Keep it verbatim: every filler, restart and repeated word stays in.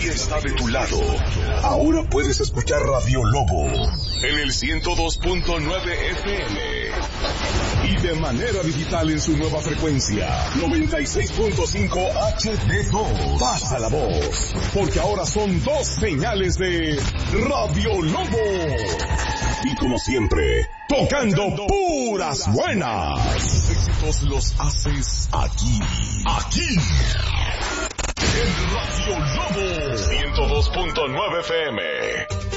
nadie está de tu lado. Ahora puedes escuchar Radio Lobo en el ciento dos punto nueve F M y de manera digital en su nueva frecuencia noventa y seis punto cinco H D dos. Pasa la voz, porque ahora son dos señales de Radio Lobo. Y como siempre, tocando puras buenas. Tus éxitos los haces aquí, aquí. En Radio Lobo ciento dos punto nueve F M.